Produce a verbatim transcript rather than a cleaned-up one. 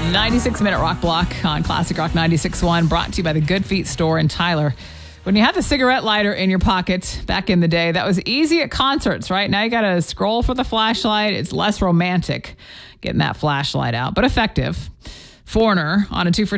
ninety-six minute rock block on Classic Rock ninety-six point one, brought to you by the Good Feet store in Tyler. When you had the cigarette lighter in your pocket back in the day, that was easy at concerts, right? Now you got to scroll for the flashlight. It's less romantic getting that flashlight out, but effective. Foreigner on a two for